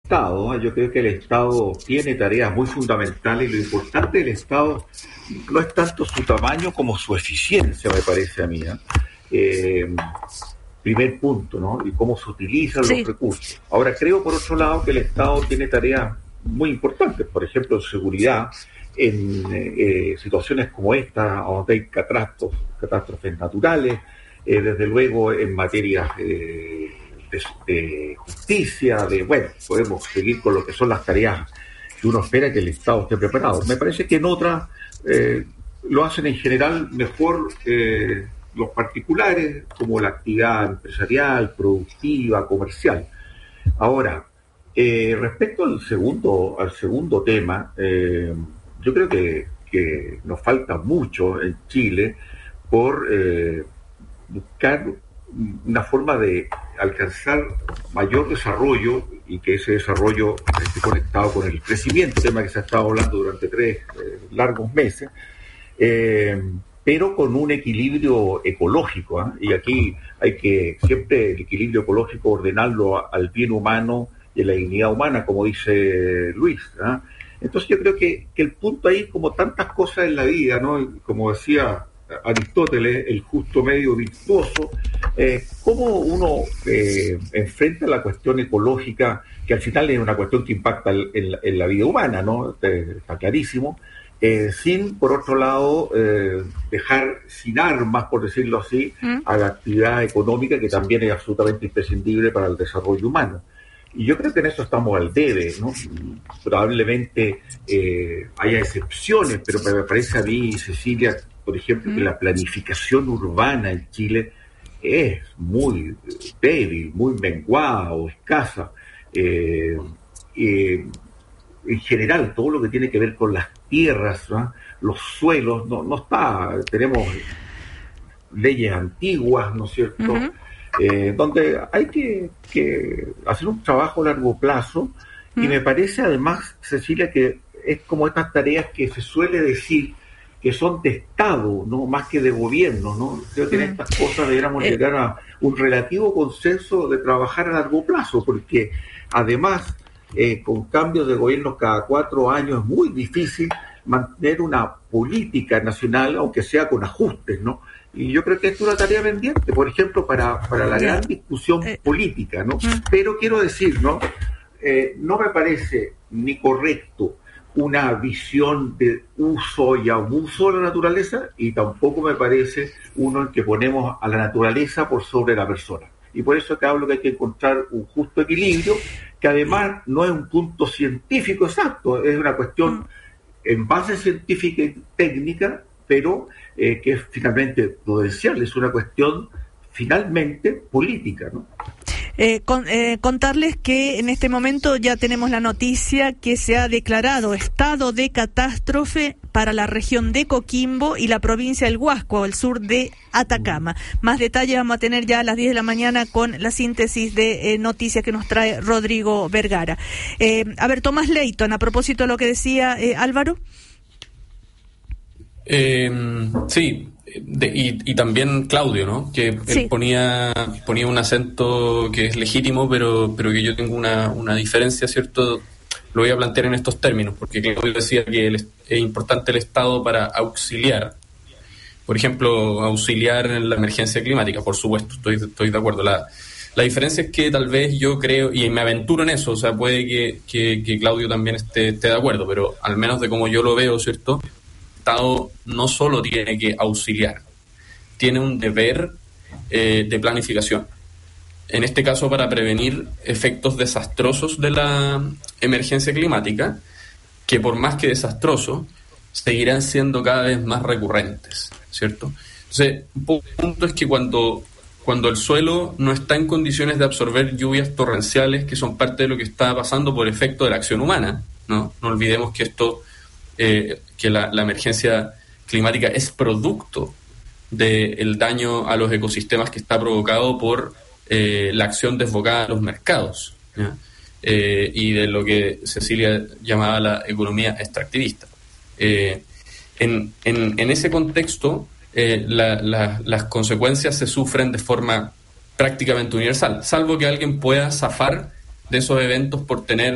Estado. Yo creo que el Estado tiene tareas muy fundamentales y lo importante del Estado no es tanto su tamaño como su eficiencia, me parece a mí. Eh, Primer punto, ¿no? Y cómo se utilizan los Sí, recursos. Ahora, creo, por otro lado, que el Estado tiene tareas muy importantes, por ejemplo, en seguridad, en situaciones como esta, donde hay catástrofes naturales, desde luego en materias de justicia, bueno, podemos seguir con lo que son las tareas que uno espera que el Estado esté preparado. Me parece que en otras eh, lo hacen en general mejor los particulares, como la actividad empresarial, productiva, comercial. Ahora, respecto al segundo tema, yo creo que nos falta mucho en Chile por buscar una forma de alcanzar mayor desarrollo y que ese desarrollo esté conectado con el crecimiento, tema que se ha estado hablando durante tres largos meses, eh, pero con un equilibrio ecológico. Y aquí hay que siempre el equilibrio ecológico ordenarlo al bien humano y a la dignidad humana, como dice Luis. Entonces yo creo que el punto ahí, como tantas cosas en la vida, ¿no? Como decía Aristóteles, el justo medio virtuoso, cómo uno enfrenta la cuestión ecológica, que al final es una cuestión que impacta en la vida humana, ¿no? Está clarísimo, sin, por otro lado, dejar sin armas, por decirlo así, ¿Mm? a la actividad económica, que también es absolutamente imprescindible para el desarrollo humano. Y yo creo que en eso estamos al debe, ¿no? Probablemente haya excepciones, pero me parece a mí, Cecilia, por ejemplo, que ¿Mm? la planificación urbana en Chile es muy débil, muy menguada o escasa. Eh, eh, en general, todo lo que tiene que ver con las tierras, ¿no? Los suelos, no está. Tenemos leyes antiguas, ¿no es cierto? Ujú. Donde hay que hacer un trabajo a largo plazo y ¿Mm? me parece además, Cecilia, que es como estas tareas que se suele decir que son de Estado, ¿no? Más que de gobierno, ¿no? Creo que en ¿Mm? estas cosas deberíamos Eh, llegar a un relativo consenso de trabajar a largo plazo, porque además, con cambios de gobierno cada 4 años es muy difícil mantener una política nacional, aunque sea con ajustes, ¿no? Y yo creo que esto es una tarea pendiente, por ejemplo, para la ya. gran discusión Eh, política, ¿no? ¿Mm? Pero quiero decir, ¿no? No me parece ni correcto una visión de uso y abuso de la naturaleza y tampoco me parece uno en que ponemos a la naturaleza por sobre la persona. Y por eso que hablo que hay que encontrar un justo equilibrio, que además no es un punto científico exacto, es una cuestión ¿Mm? en base científica y técnica, pero que es finalmente prudencial, es una cuestión finalmente política, ¿no? Contarles que en este momento ya tenemos la noticia que se ha declarado estado de catástrofe para la región de Coquimbo y la provincia del Huasco, al sur de Atacama. Más detalles vamos a tener ya a las 10 de la mañana con la síntesis de noticias que nos trae Rodrigo Vergara. A ver, Tomás Leighton, a propósito de lo que decía Álvaro. Sí, y también Claudio, ¿no? Que él Sí. ponía un acento que es legítimo, pero que yo tengo una diferencia, ¿cierto? Lo voy a plantear en estos términos, porque Claudio decía que es importante el Estado para auxiliar, por ejemplo, auxiliar en la emergencia climática, por supuesto, estoy de acuerdo. La diferencia es que tal vez yo creo, y me aventuro en eso, o sea, puede que Claudio también esté de acuerdo, pero al menos de como yo lo veo, ¿cierto? Estado no solo tiene que auxiliar, tiene un deber de planificación. En este caso, para prevenir efectos desastrosos de la emergencia climática, que por más que desastrosos, seguirán siendo cada vez más recurrentes, ¿cierto? Entonces, un punto es que cuando el suelo no está en condiciones de absorber lluvias torrenciales, que son parte de lo que está pasando por efecto de la acción humana, no olvidemos que que la emergencia climática es producto del daño a los ecosistemas que está provocado por la acción desbocada de los mercados, ¿ya? Y de lo que Cecilia llamaba la economía extractivista. En ese contexto, las consecuencias se sufren de forma prácticamente universal, salvo que alguien pueda zafar de esos eventos por tener